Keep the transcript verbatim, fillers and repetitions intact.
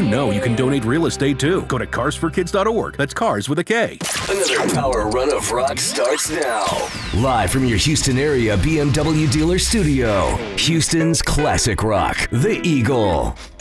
know you can donate real estate too? Go to cars for kids dot org. That's cars with a K. Another power run of rock starts now. Live from your Houston area B M W dealer studio, Houston's classic rock, The Eagle.